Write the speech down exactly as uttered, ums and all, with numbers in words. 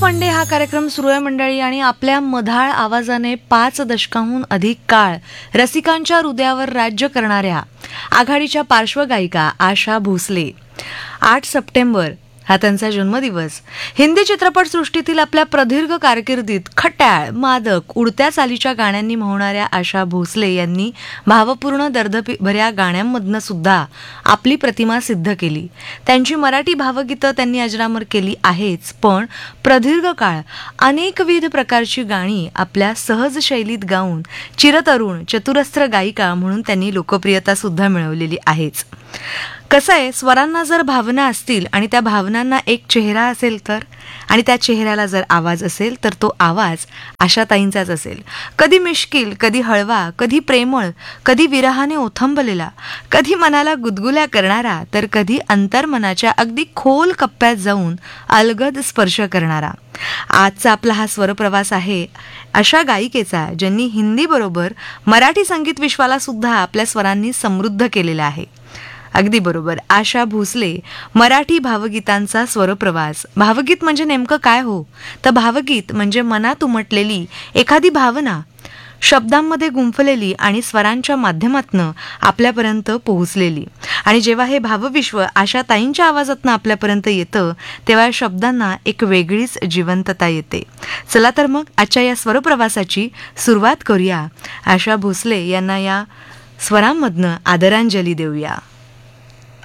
फंडे हा कार्यक्रम सुरू आहे मंडळी, आणि आपल्या मधाळ आवाजाने पाच दशकाहून अधिक काळ रसिकांच्या हृदयावर राज्य करणाऱ्या आघाडीच्या पार्श्वगायिका आशा भोसले. आठ सप्टेंबर हा त्यांचा जन्मदिवस. हिंदी चित्रपटसृष्टीतील आपल्या प्रदीर्घ कारकिर्दीत खट्याळ, मादक, उडत्या चालीच्या गाण्यांनी मोहणाऱ्या आशा भोसले यांनी भावपूर्ण दर्दभऱ्या गाण्यांमधनं सुद्धा आपली प्रतिमा सिद्ध केली. त्यांची मराठी भावगीतं त्यांनी अजरामर केली आहेच, पण प्रदीर्घ काळ अनेकविध प्रकारची गाणी आपल्या सहज शैलीत गाऊन चिरतरुण चतुरस्त्र गायिका म्हणून त्यांनी लोकप्रियता सुद्धा मिळवलेली आहेच. कसं आहे, स्वरांना जर भावना असतील आणि त्या भावनांना एक चेहरा असेल तर, आणि त्या चेहऱ्याला जर आवाज असेल तर तो आवाज आशाताईंचाच असेल. कधी मिश्किल, कधी हळवा, कधी प्रेमळ, कधी विरहाने ओथंबलेला, कधी मनाला गुदगुल्या करणारा, तर कधी अंतर्मनाच्या अगदी खोल कप्प्यात जाऊन अलगद स्पर्श करणारा. आजचा आपला हा स्वरप्रवास आहे अशा गायिकेचा, ज्यांनी हिंदीबरोबर मराठी संगीत विश्वाला सुद्धा आपल्या स्वरांनी समृद्ध केलेला आहे. अगदी बरोबर, आशा भोसले. मराठी भावगीतांचा स्वरप्रवास. भावगीत म्हणजे नेमकं काय हो? तर भावगीत म्हणजे मनात उमटलेली एखादी भावना शब्दांमध्ये गुंफलेली आणि स्वरांच्या माध्यमातनं आपल्यापर्यंत पोहोचलेली. आणि जेव्हा हे भावविश्व आशाताईंच्या आवाजातनं आपल्यापर्यंत येतं, तेव्हा या शब्दांना एक वेगळीच जिवंतता येते. चला तर मग आजच्या या स्वरप्रवासाची सुरुवात करूया. आशा भोसले यांना या स्वरांमधनं आदरांजली देऊया.